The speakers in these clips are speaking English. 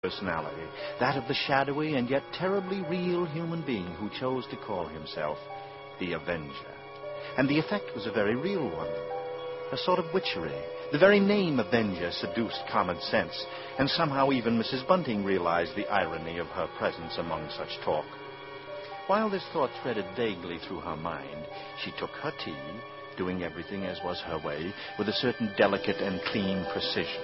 personality, that of the shadowy and yet terribly real human being who chose to call himself the Avenger. And the effect was a very real one, a sort of witchery. The very name Avenger seduced common sense, and somehow even Mrs. Bunting realized the irony of her presence among such talk. While this thought threaded vaguely through her mind, she took her tea, doing everything as was her way, with a certain delicate and clean precision.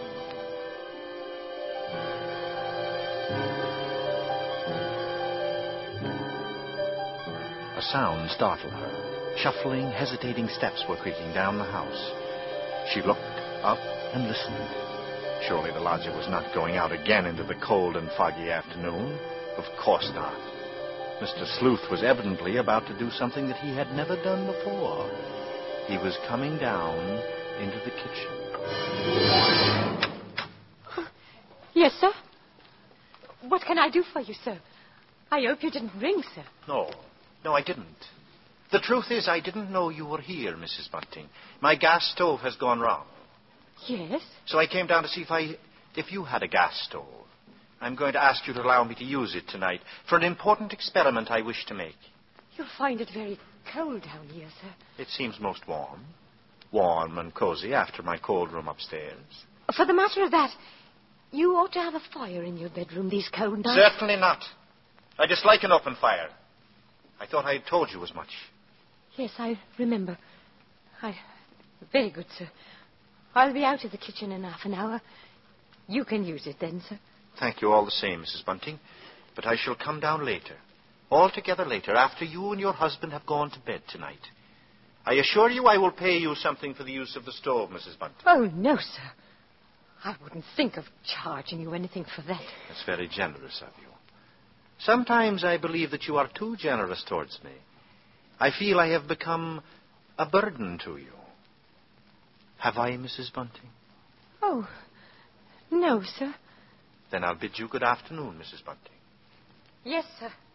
A sound startled her. Shuffling, hesitating steps were creaking down the house. She looked up and listened. Surely the lodger was not going out again into the cold and foggy afternoon. Of course not. Mr. Sleuth was evidently about to do something that he had never done before. He was coming down into the kitchen. Yes, sir? What can I do for you, sir? I hope you didn't ring, sir. No, I didn't. The truth is, I didn't know you were here, Mrs. Bunting. My gas stove has gone wrong. Yes? So I came down to see if you had a gas stove. I'm going to ask you to allow me to use it tonight for an important experiment I wish to make. You'll find it very cold down here, sir. It seems most warm. Warm and cozy after my cold room upstairs. For the matter of that, you ought to have a fire in your bedroom these cold nights. Certainly not. I dislike an open fire. I thought I had told you as much. Yes, I remember. Very good, sir. I'll be out of the kitchen in half an hour. You can use it then, sir. Thank you all the same, Mrs. Bunting. But I shall come down later. Altogether later, after you and your husband have gone to bed tonight. I assure you I will pay you something for the use of the stove, Mrs. Bunting. Oh, no, sir. I wouldn't think of charging you anything for that. That's very generous of you. Sometimes I believe that you are too generous towards me. I feel I have become a burden to you. Have I, Mrs. Bunting? Oh, no, sir. Then I'll bid you good afternoon, Mrs. Bunting. Yes, sir.